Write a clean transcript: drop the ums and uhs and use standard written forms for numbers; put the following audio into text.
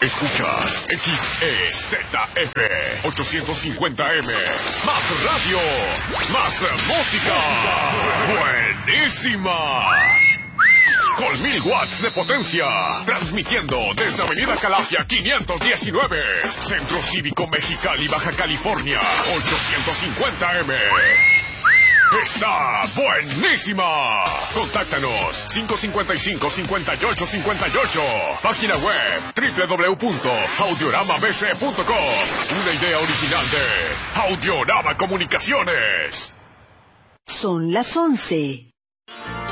Escuchas XEZF 850M. Más radio, más música. Buenísima. Con 1000 watts de potencia. Transmitiendo desde Avenida Calafia 519. Centro Cívico Mexicali, Baja California. 850M. Está buenísima. Contáctanos 555-5858. Página web www.audioramabc.com. Una idea original de Audiorama Comunicaciones. Son las 11.